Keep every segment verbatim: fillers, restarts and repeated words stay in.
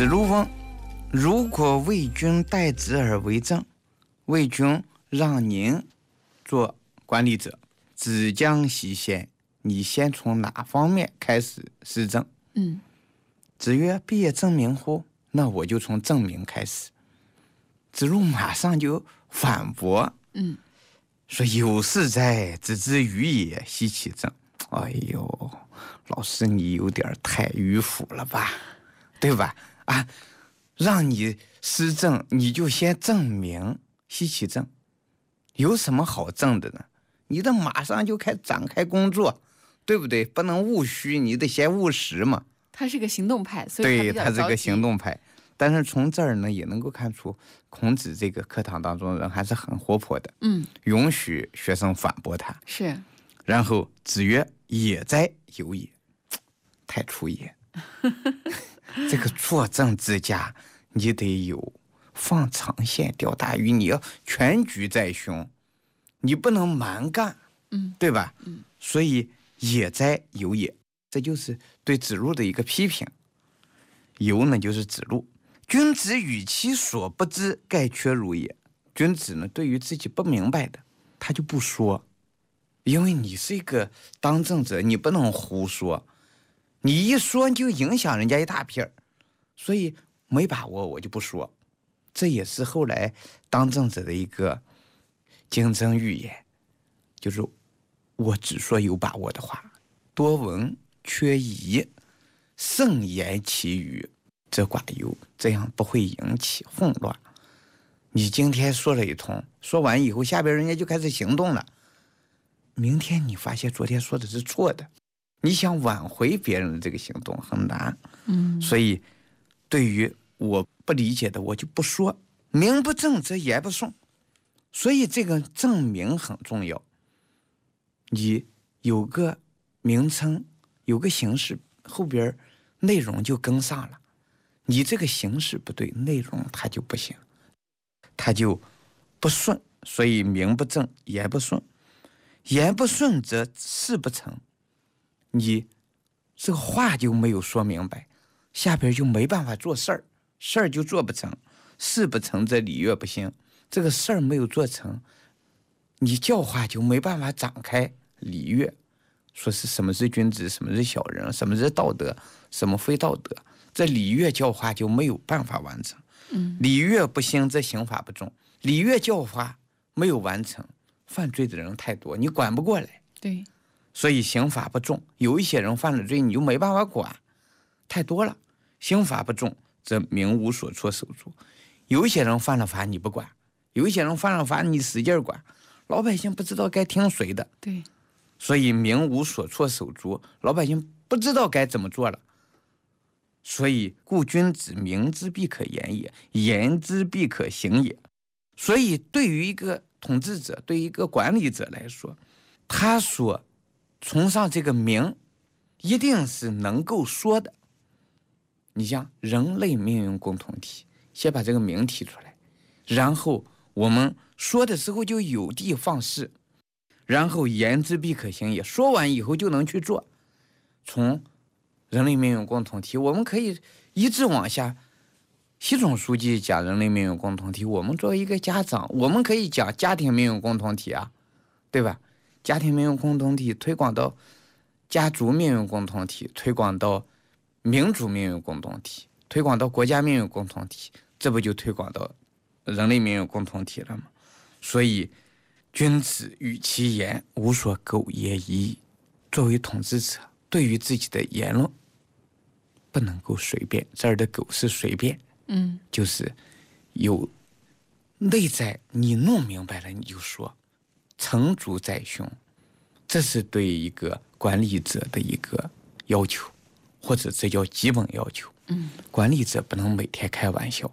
子路问：如果魏君代子而为政，魏君让您做管理者，子将西迁，你先从哪方面开始施政？ 嗯， 子曰：必也正名乎？那我就从正名开始。子路马上就反驳， 嗯， 说有事哉，子之愚也，奚其政？哎呦，老师你有点太迂腐了吧，对吧？啊，让你施政，你就先正名，奚其政？有什么好正的呢？你得马上就开展开工作，对不对？不能务虚，你得先务实嘛。 他是个行动派，所以他对，他是个行动派。但是从这儿呢，也能够看出孔子这个课堂当中人还是很活泼的， 嗯， 允许学生反驳他。 是。 然后子曰：也哉，有也，太出也。这个做政之家，你得有放长线钓大鱼，你要全局在胸，你不能蛮干， 嗯， 对吧？ 嗯， 所以也哉，有也，这就是对子路的一个批评。有呢，就是子路。君子与其所不知，盖缺如也。君子呢，对于自己不明白的，他就不说，因为你是一个当政者，你不能胡说，你一说就影响人家一大片，所以没把握我就不说。这也是后来当政者的一个经争预言，就是我只说有把握的话，多闻缺仪，慎言其余，则寡忧，这样不会引起混乱。你今天说了一通，说完以后，下边人家就开始行动了。明天你发现昨天说的是错的，你想挽回别人的这个行动很难。 嗯， 所以对于我不理解的，我就不说。名不正则言不顺，所以这个正名很重要。你有个名称，有个形式，后边内容就跟上了。你这个形式不对，内容它就不行，它就不顺。所以名不正言不顺，言不顺则事不成，你这个话就没有说明白，下边就没办法做事儿，事儿就做不成，事不成则礼乐不兴，这个事儿没有做成，你教化就没办法展开礼乐，说是什么是君子，什么是小人，什么是道德，什么非道德，这礼乐教化就没有办法完成。 嗯， 礼乐不兴，这刑法不重，礼乐教化没有完成，犯罪的人太多，你管不过来。 对， 所以刑法不重，有一些人犯了罪，你就没办法管，太多了。刑法不重，则民无所措手足。有一些人犯了法你不管，有一些人犯了法你使劲管，老百姓不知道该听谁的。 对， 所以民无所措手足，老百姓不知道该怎么做了。所以故君子明之必可言也，言之必可行也。所以对于一个统治者，对于一个管理者来说，他所崇尚这个名，一定是能够说的。你像人类命运共同体，先把这个名提出来，然后我们说的时候就有的放矢，然后言之必可行也，说完以后就能去做。从人类命运共同体，我们可以一直往下。习总书记讲人类命运共同体，我们作为一个家长，我们可以讲家庭命运共同体啊，对吧？家庭命运共同体推广到家族命运共同体，推广到民主命运共同体，推广到国家命运共同体，这不就推广到人类命运共同体了吗？所以君子与其言无所苟也已。作为统治者，对于自己的言论不能够随便，这儿的苟是随便， 嗯， 就是有内在，你弄明白了你就说，成竹在胸，这是对一个管理者的一个要求，或者这叫基本要求。 嗯， 管理者不能每天开玩笑。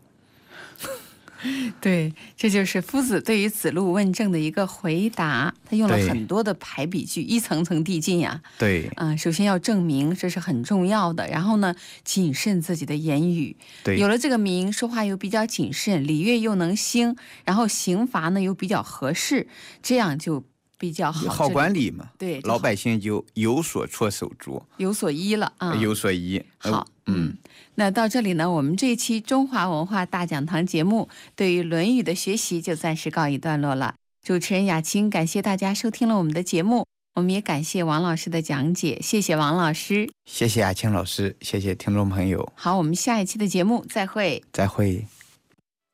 对，这就是夫子对于子路问政的一个回答。他用了很多的排比句，一层层递进呀。 对， 啊、呃，首先要证明，这是很重要的。然后呢，谨慎自己的言语。 对， 有了这个名，说话又比较谨慎，礼乐又能兴，然后刑罚呢又比较合适，这样就比较好， 好管理嘛。 对， 老百姓就有所措手足， 有所依了啊， 有所依。 好，嗯，那到这里呢，我们这一期中华文化大讲堂节目对于《论语》的学习就暂时告一段落了。主持人雅青感谢大家收听了我们的节目，我们也感谢王老师的讲解，谢谢王老师， 谢谢雅青老师，谢谢听众朋友。 好，我们下一期的节目再会， 再会。